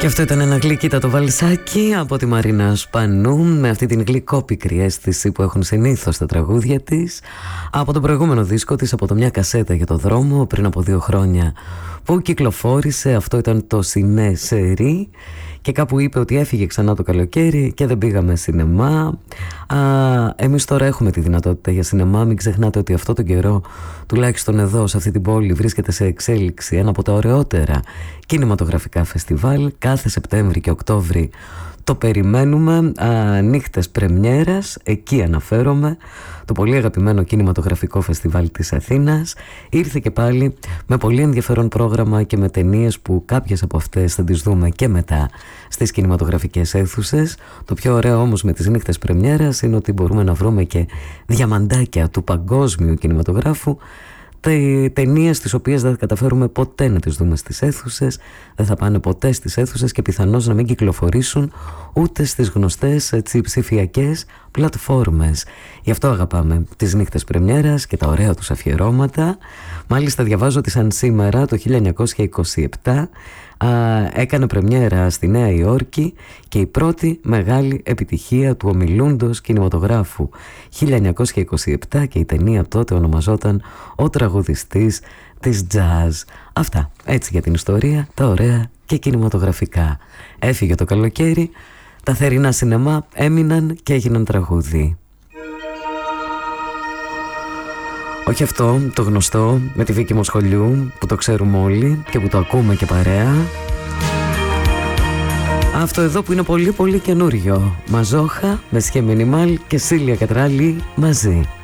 Και αυτό ήταν ένα γλυκύτατο βαλσάκι από τη Μαρίνα Σπανού, με αυτή την γλυκόπικρη αίσθηση που έχουν συνήθως τα τραγούδια της, από τον προηγούμενο δίσκο της, από το «Μια κασέτα για το δρόμο» πριν από 2 χρόνια που κυκλοφόρησε. Αυτό ήταν το Σινέ Σερί και κάπου είπε ότι έφυγε ξανά το καλοκαίρι και δεν πήγαμε σινεμά. Εμείς τώρα έχουμε τη δυνατότητα για σινεμά. Μην ξεχνάτε ότι αυτό τον καιρό, τουλάχιστον εδώ σε αυτή την πόλη, βρίσκεται σε εξέλιξη ένα από τα ωραιότερα κινηματογραφικά φεστιβάλ. Κάθε Σεπτέμβρη και Οκτώβρη το περιμένουμε, νύχτες πρεμιέρας, εκεί αναφέρομαι. Το πολύ αγαπημένο κινηματογραφικό φεστιβάλ της Αθήνας ήρθε και πάλι με πολύ ενδιαφέρον πρόγραμμα και με ταινίες που κάποιες από αυτές θα τις δούμε και μετά στις κινηματογραφικές αίθουσες. Το πιο ωραίο όμως με τις νύχτες πρεμιέρας είναι ότι μπορούμε να βρούμε και διαμαντάκια του παγκόσμιου κινηματογράφου, ταινίες τις οποίες δεν θα καταφέρουμε ποτέ να τις δούμε στις αίθουσες, δεν θα πάνε ποτέ στις αίθουσες και πιθανώς να μην κυκλοφορήσουν ούτε στις γνωστές ψηφιακές πλατφόρμες. Γι' αυτό αγαπάμε τις νύχτες πρεμιέρας και τα ωραία τους αφιερώματα. Μάλιστα διαβάζω ότι σαν σήμερα το 1927 έκανε πρεμιέρα στη Νέα Υόρκη και η πρώτη μεγάλη επιτυχία του ομιλούντος κινηματογράφου, 1927, και η ταινία τότε ονομαζόταν «Ο τραγουδιστής της τζαζ». Αυτά έτσι για την ιστορία, τα ωραία και κινηματογραφικά. Έφυγε το καλοκαίρι, τα θερινά σινεμά έμειναν και έγιναν τραγούδι. Όχι αυτό, το γνωστό με τη Βίκη Μοσχολιού που το ξέρουμε όλοι και που το ακούμε και παρέα. Αυτό εδώ που είναι πολύ πολύ καινούριο. Μαζόχα, Μεσχέ Μινιμάλ και Σίλια Κατράλη μαζί.